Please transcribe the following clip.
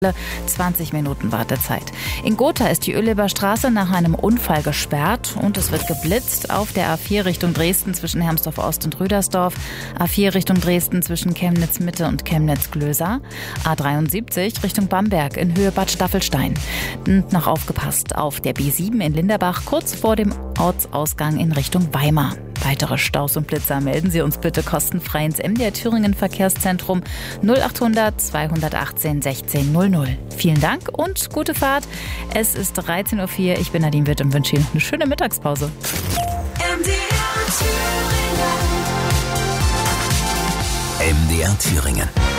20 Minuten Wartezeit. In Gotha ist die Oehleber Straße nach einem Unfall gesperrt und es wird geblitzt auf der A4 Richtung Dresden zwischen Hermsdorf Ost und Rüdersdorf, A4 Richtung Dresden zwischen Chemnitz Mitte und Chemnitz Glösa, A73 Richtung Bamberg in Höhe Bad Staffelstein. Und noch aufgepasst auf der B7 in Linderbach kurz vor dem Ortsausgang in Richtung Weimar. Weitere Staus und Blitzer melden Sie uns bitte kostenfrei ins MDR Thüringen Verkehrszentrum 0800 218 1600. Vielen Dank und gute Fahrt. Es ist 13.04 Uhr. Ich bin Nadine Wirth und wünsche Ihnen eine schöne Mittagspause. MDR Thüringen.